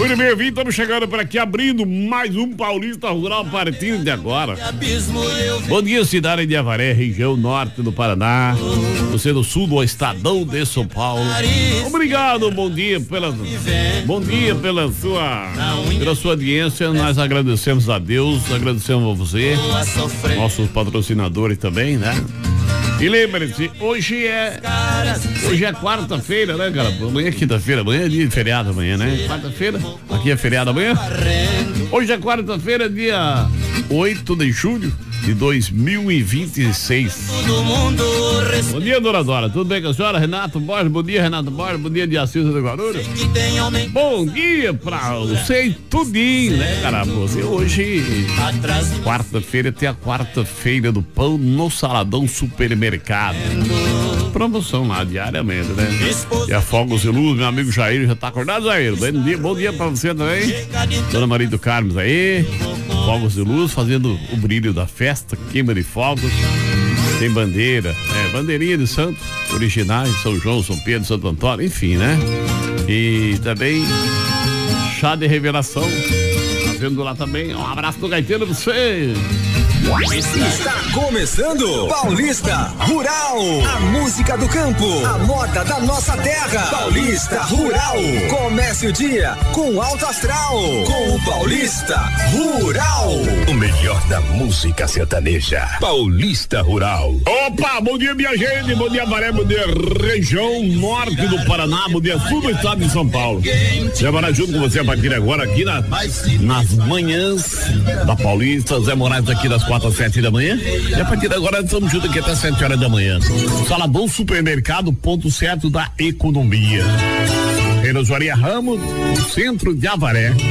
Muito bem-vindo, estamos chegando por aqui, abrindo mais um Paulista Rural a partir de agora. Bom dia, cidade de Avaré, região norte do Paraná, você do sul do estadão de São Paulo. Obrigado, bom dia pela sua audiência, nós agradecemos a Deus, agradecemos a você, nossos patrocinadores também, né? E lembre-se, hoje é quarta-feira, né, cara? Amanhã é quinta-feira, amanhã é dia de feriado amanhã, né? Quarta-feira, aqui é feriado amanhã. Hoje é quarta-feira, dia 8 de julho de 2026. Bom dia, dona Dora, tudo bem com a senhora? Renato Borges, bom dia, Renato Borges, bom dia, Diacilza de Guarulhos. Bom dia pra você e tudinho, né, cara? Você hoje, quarta-feira, tem a quarta-feira do pão no Saladão Supermercado. Promoção lá diariamente, né? E a Fogos e Luz, meu amigo Jair, já tá acordado, Jair? Bom dia pra você também. Dona Maria do Carmes aí. Fogos de Luz fazendo o brilho da festa, queima de fogos. Tem bandeira, bandeirinha de santo, originais, São João, São Pedro, Santo Antônio, enfim, né? E também chá de revelação, fazendo lá também. Um abraço do Gaiteiro pra você. Está começando Paulista Rural, a música do campo, a moda da nossa terra. Paulista Rural, comece o dia com alto astral, com o Paulista Rural. O melhor da música sertaneja, Paulista Rural. Opa, bom dia minha gente, bom dia Avaré, bom dia região norte do Paraná, bom dia sul do estado de São Paulo. Zé Moraes junto com você a partir de agora aqui nas manhãs da Paulista, Zé Moraes aqui das 4 às 7 da manhã, e a partir de agora estamos juntos aqui até 7 horas da manhã. Saladão Supermercado, ponto certo da economia. Relojoaria Ramos, centro de Avaré.